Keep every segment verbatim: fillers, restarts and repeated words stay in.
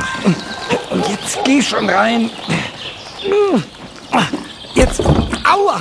Und jetzt geh schon rein. Jetzt, aua!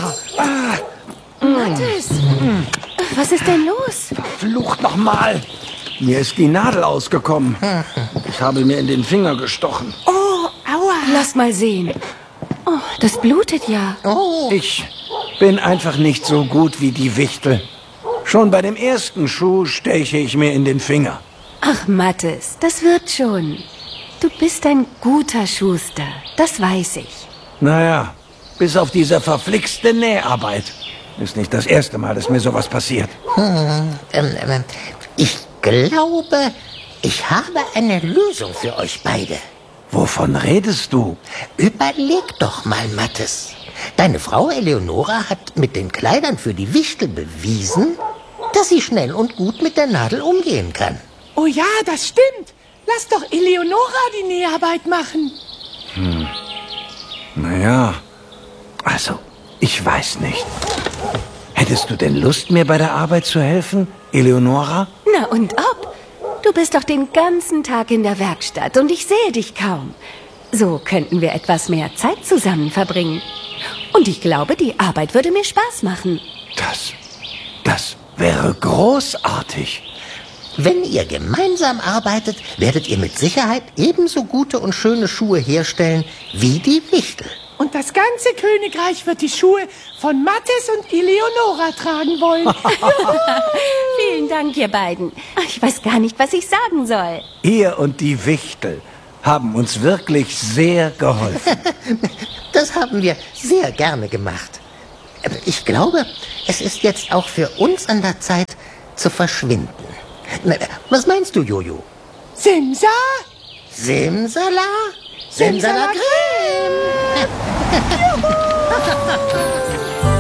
Mathis, was ist denn los? Verflucht nochmal. Mir ist die Nadel ausgekommen. Ich habe mir in den Finger gestochen. Oh, aua. Lass mal sehen. Oh, das blutet ja. Oh. Ich bin einfach nicht so gut wie die Wichtel. Schon bei dem ersten Schuh steche ich mir in den Finger. Ach, Mathis, das wird schon. Du bist ein guter Schuster, das weiß ich. Naja, bis auf diese verflixte Näharbeit. Ist nicht das erste Mal, dass mir sowas passiert. Hm, ähm, ähm, ich glaube, ich habe eine Lösung für euch beide. Wovon redest du? Überleg doch mal, Mathis. Deine Frau Eleonora hat mit den Kleidern für die Wichtel bewiesen, dass sie schnell und gut mit der Nadel umgehen kann. Oh ja, das stimmt. Lass doch Eleonora die Näharbeit machen. Hm. Naja, also, ich weiß nicht. Hättest du denn Lust, mir bei der Arbeit zu helfen, Eleonora? Na und ob? Du bist doch den ganzen Tag in der Werkstatt und ich sehe dich kaum. So könnten wir etwas mehr Zeit zusammen verbringen. Und ich glaube, die Arbeit würde mir Spaß machen. Das, das wäre großartig. Wenn ihr gemeinsam arbeitet, werdet ihr mit Sicherheit ebenso gute und schöne Schuhe herstellen wie die Wichtel. Und das ganze Königreich wird die Schuhe von Mathis und Eleonora tragen wollen. Vielen Dank, ihr beiden. Ich weiß gar nicht, was ich sagen soll. Ihr und die Wichtel haben uns wirklich sehr geholfen. Das haben wir sehr gerne gemacht. Ich glaube, es ist jetzt auch für uns an der Zeit, zu verschwinden. Was meinst du, Jojo? Simsa? Simsala? Simsalakrim! Simsalakrim!